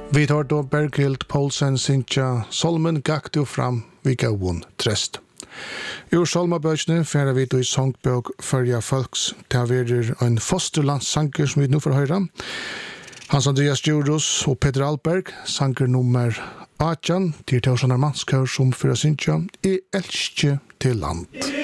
Vi tar då Berghild Poulsen Sintja Solmen gaktu fram vika won trest. Ur Solmabøkene færer vi då i sångbøk Førja Folks til verir en fosterlandssanker som vi nu får høre. Hans Andreas Djurus og Peter Alberg, sanker nummer 18 til Tausanar Manskør som fører Sintja I elskje til land.